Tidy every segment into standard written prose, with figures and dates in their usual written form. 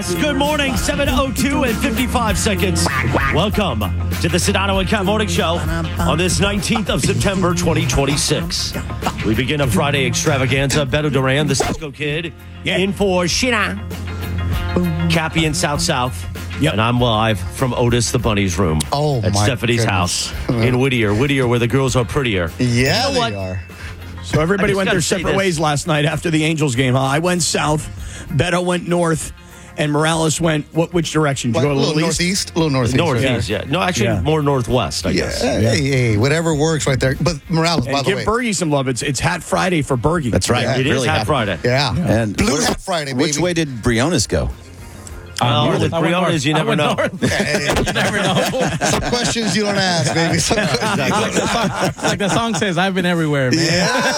Yes, good morning, 7:02 and 55 seconds. Welcome to the Sedano and Cat Morning Show on this 19th of September, 2026. We begin a Friday extravaganza. Beto Duran, the Cisco Kid, in for Sheena, Cappy in South. Yep. And I'm live from Otis the Bunny's room at Stephanie's house in Whittier. Whittier, where the girls are prettier. Yeah, they are. So everybody went their separate ways last night after the Angels game. Huh? I went south, Beto went north, and Morales went which direction? Did you go a little northeast? A little northeast. Northeast, yeah. No, actually more northwest, I guess. Hey, whatever works right there. But Morales, by the way. Give Bergie some love. It's Hat Friday for Bergie. That's right. Yeah, it is Hat Friday. Yeah. And Blue Hat Friday, baby. Which way did Briones go? With Briones, you never know. You never know. Some questions you don't ask, baby. Some questions Like the song says, I've been everywhere, man.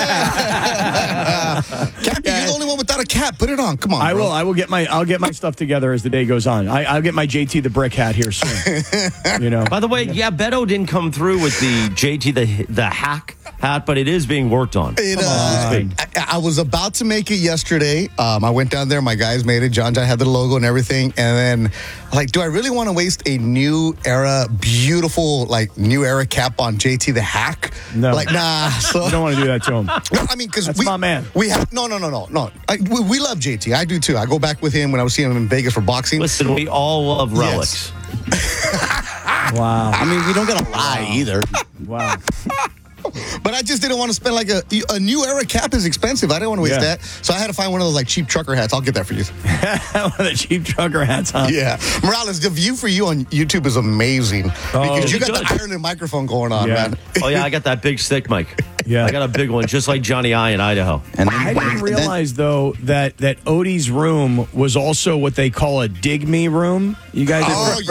Yeah. Cappy, you're the only one without a cap. Put it on. Come on. I'll get my stuff together as the day goes on. I'll get my JT the Brick hat here soon. By the way, Beto didn't come through with the JT the hack hat, but it is being worked on. I was about to make it yesterday. I went down there. My guys made it. John had the logo and everything. And then, do I really want to waste a new era, beautiful, new era cap on JT the hack? No. Nah. So, you don't want to do that to him. No, I mean, because my man. We have no. We love JT. I do too. I go back with him when I was seeing him in Vegas for boxing. Listen, we all love relics. Yes. Wow. I mean, we don't got to lie either. Wow. But I just didn't want to spend a new era cap is expensive. I didn't want to waste that. So I had to find one of those cheap trucker hats. I'll get that for you. One of the cheap trucker hats, huh? Yeah. Morales, the view for you on YouTube is amazing. Because you got the Ireland microphone going on, man. Oh, yeah, I got that big stick mic. Yeah. I got a big one, just like Johnny I in Idaho. And I didn't realize, though, that Odie's room was also what they call a dig me room. You guys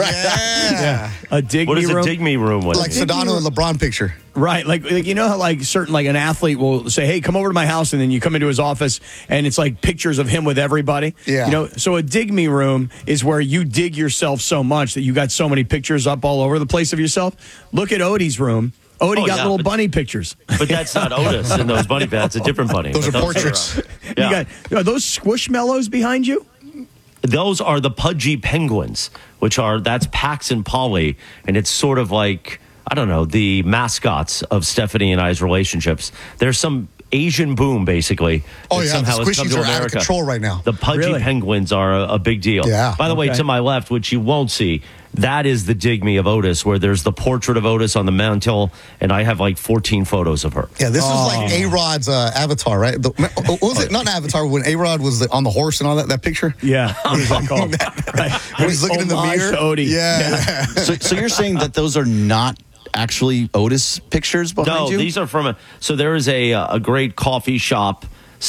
yeah. A dig What me is room? a dig me room? Like Sedano and LeBron picture. Right, like you know how certain an athlete will say, "Hey, come over to my house," and then you come into his office and it's pictures of him with everybody. Yeah, so a dig me room is where you dig yourself so much that you got so many pictures up all over the place of yourself. Look at Odie's room. Odie got little bunny pictures. But that's not Otis in those bunny pads. It's a different bunny. Those are portraits. Are those Squishmallows behind you? Those are the Pudgy Penguins, that's Pax and Polly, and it's sort of I don't know, the mascots of Stephanie and I's relationships. There's some Asian boom, basically. Oh, yeah. Somehow The it's come squishies to are out of America. control right now. The Pudgy Penguins are a big deal. Yeah. By the way, to my left, which you won't see, that is the dig me of Otis, where there's the portrait of Otis on the mantle, and I have 14 photos of her. Yeah, this is like A-Rod's avatar, right? What was it? Not Avatar, when A-Rod was on the horse and all that picture? Yeah. What is that called? Right. When he's looking in the Homage mirror. to Odie. Yeah. So you're saying that those are not actually Otis pictures behind you? No, these are from so there is a great coffee shop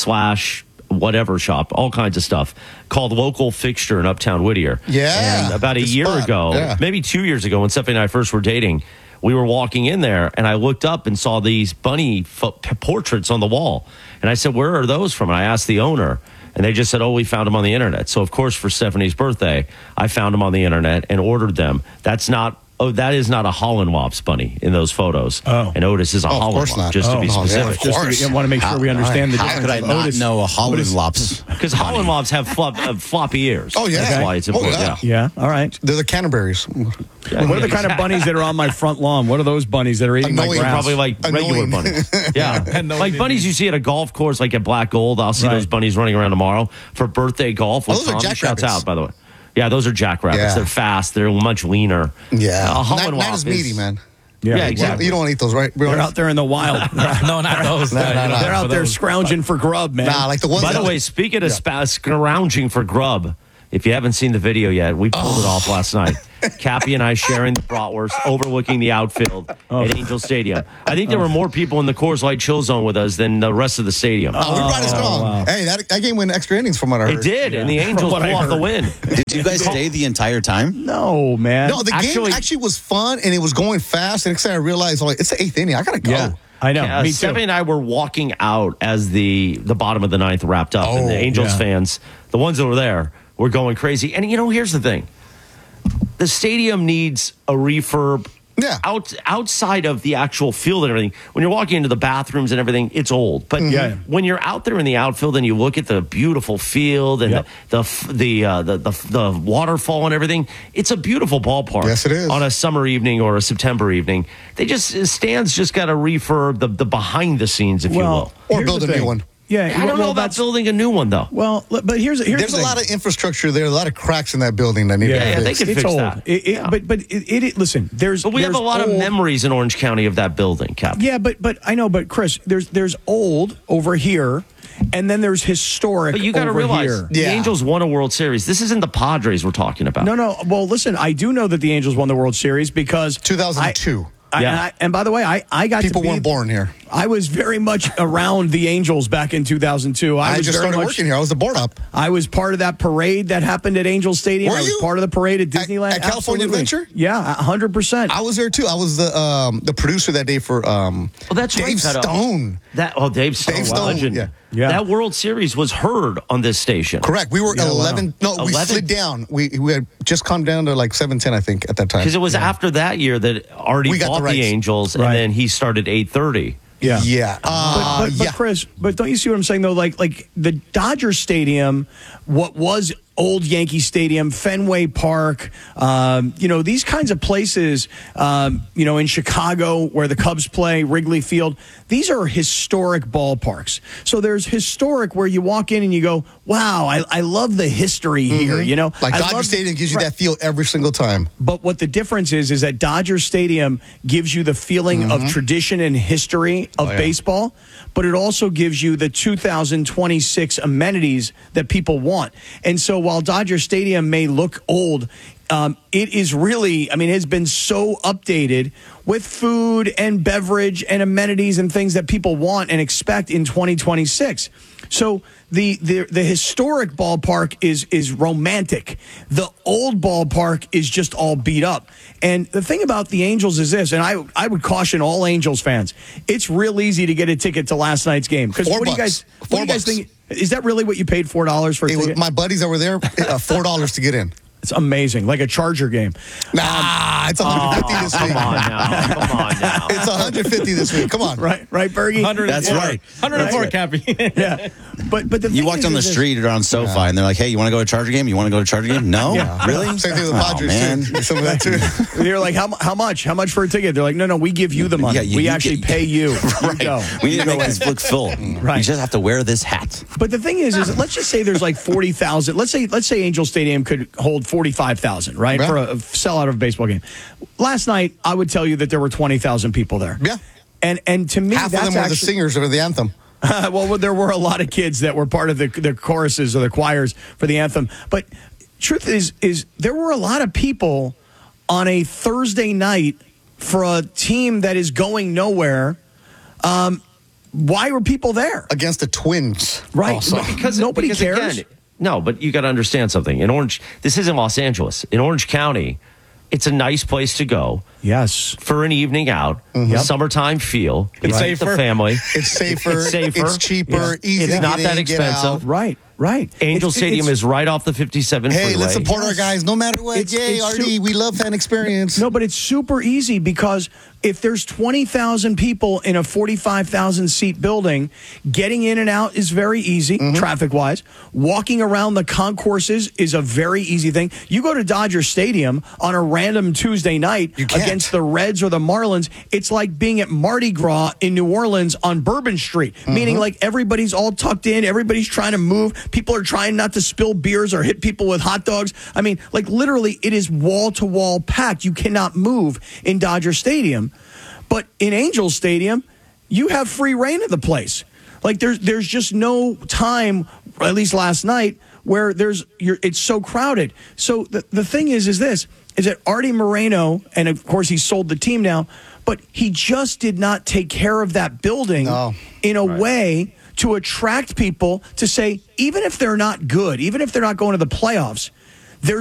/ whatever shop, all kinds of stuff, called Local Fixture in Uptown Whittier. Yeah. And about a year ago, maybe 2 years ago, when Stephanie and I first were dating, we were walking in there, and I looked up and saw these bunny portraits on the wall. And I said, "Where are those from?" And I asked the owner. And they just said, "Oh, we found them on the internet." So, of course, for Stephanie's birthday, I found them on the internet and ordered them. That is not a Hollandlops bunny in those photos. Oh. And Otis is a Hollandlop, just to be specific. I want to make sure we understand the How difference. could I not know a Hollandlops? Because Hollandlops have floppy ears. Oh, yeah. That's why it's important. yeah. Yeah, all right. They're the Canterbury's. What are the kind of bunnies that are on my front lawn? What are those bunnies that are eating my Annoying. grass? Probably regular bunnies. Yeah. Like bunnies you see at a golf course, like at Black Gold. I'll see those bunnies running around tomorrow for birthday golf. Those are Tommy jackrabbits. shouts out, by the way. Yeah, those are jackrabbits. Yeah. They're fast. They're much leaner. Yeah. Hollandlop Not as meaty, man. Yeah, exactly. You don't want to eat those, right? They're out there in the wild. No, not those. No. They're out there scrounging for grub, man. Nah, like the ones By the that- way, speaking of scrounging for grub, if you haven't seen the video yet, we pulled it off last night. Cappy and I sharing the bratwurst, overlooking the outfield at Angel Stadium. I think there were more people in the Coors Light chill zone with us than the rest of the stadium. we brought it strong. wow. Hey, that game went extra innings from what I heard. It did, and the Angels pulled off the win. Did you guys stay the entire time? No, man. No, the game actually was fun, and it was going fast. And next thing I realized, it's the 8th inning. I got to go. Yeah. I know. Me too. Stephanie and I were walking out as the bottom of the 9th wrapped up, and the Angels fans, the ones that were there, were going crazy. And, here's the thing. The stadium needs a refurb Yeah. outside of the actual field and everything, when you're walking into the bathrooms and everything, it's old. But when you're out there in the outfield and you look at the beautiful field and the waterfall and everything, it's a beautiful ballpark. Yes, it is. On a summer evening or a September evening, stands just got to refurb the behind the scenes, if you will. Or here's build the a new thing. one. Yeah, I don't know about building a new one though. Well, but here's There's the a thing. lot of infrastructure there, a lot of cracks in that building that need to be they fixed. can It's fix old. that. Listen, there's. But we have a lot of old- memories in Orange County of that building, Cap. Yeah, but I know, but Chris, there's old over here, and then there's historic. But you got to over realize here. the Yeah. Angels won a World Series. This isn't the Padres we're talking about. No. Well, listen, I do know that the Angels won the World Series because 2002. And by the way, I got People to be, weren't born here. I was very much around the Angels back in 2002. I was just very started much, working here. I was the board up. I was part of that parade that happened at Angel Stadium. Were I was you? part of the parade at Disneyland. At California Absolutely. Adventure? Yeah, 100%. I was there too. I was the producer that day for that's right, Dave Beto. Stone. Dave Stone, Dave Stone, legend. yeah. That World Series was heard on this station. Correct. We were 11. No, we 11? slid down. We had just come down to like 7:10, I think, at that time. Because it was after that year that Artie We got bought the the rights. Angels, Right. and then he started 8:30. Yeah. Yeah. But yeah. Chris, but don't you see what I'm saying though? Like the Dodger Stadium, what was old Yankee Stadium, Fenway Park, these kinds of places, in Chicago where the Cubs play, Wrigley Field, these are historic ballparks. So there's historic where you walk in and you go, wow, I love the history here, Like I Dodger love- Stadium gives you Right. that feel every single time. But what the difference is that Dodger Stadium gives you the feeling of tradition and history of baseball, but it also gives you the 2026 amenities that people want. And so while Dodger Stadium may look old, it is really, it has been so updated with food and beverage and amenities and things that people want and expect in 2026. So the historic ballpark is romantic. The old ballpark is just all beat up. And the thing about the Angels is this, and I would caution all Angels fans, it's real easy to get a ticket to last night's game. Because what do you guys think? Is that really what you paid $4 for a ticket? My buddies that were there, $4 to get in. It's amazing, like a Charger game. Nah, it's 150 this week. Come on now. It's 150 this week. Come on. Right, Bergie? 104. That's right. 104, Cappy. Yeah. But the You thing walk down the is this- street or on SoFi, and they're like, "Hey, you want to go to a Charger game? You want to go to a Charger game? No, really? Same thing with the Oh, Padres, man. too. Some of that, too. They're like, how much? How much for a ticket? They're like, no, we give you the money. Yeah, we you actually get- pay you. Right. You go. We need to make this look full. Right. You just have to wear this hat. But the thing is let's just say there's like 40,000. Let's say Angel Stadium could hold 45,000, right, Yeah. for a sellout of a baseball game. Last night, I would tell you that there were 20,000 people there. Yeah. And to me, Half that's of them were the actually, singers of the anthem. well, there were a lot of kids that were part of the choruses or the choirs for the anthem. But truth is there were a lot of people on a Thursday night for a team that is going nowhere. Why were people there? Against the Twins. Right. Also. Because nobody cares. Again, no, but you got to understand something. This isn't Los Angeles. In Orange County, it's a nice place to go Yes. for an evening out, summertime feel. It's Right. The safer. family. It's safer. It's safer. It's cheaper. Easy It's to not get that in, get expensive. out. Right. Angel Stadium is right off the 57 Hey, freeway. let's support our Yes. guys no matter what. It's- Yay, it's RD. We love fan experience. No, but it's super easy because if there's 20,000 people in a 45,000 seat building, getting in and out is very easy, traffic wise. Walking around the concourses is a very easy thing. You go to Dodger Stadium on a random Tuesday night You can't. against the Reds or the Marlins, it's like being at Mardi Gras in New Orleans on Bourbon Street, meaning like everybody's all tucked in, everybody's trying to move, people are trying not to spill beers or hit people with hot dogs. I mean, like literally it is wall to wall packed. You cannot move in Dodger Stadium. But in Angels Stadium, you have free reign of the place. Like there's just no time, at least last night, where it's so crowded. So the thing is that Artie Moreno, and of course he sold the team now, but he just did not take care of that building in a way to attract people to say, even if they're not good, even if they're not going to the playoffs,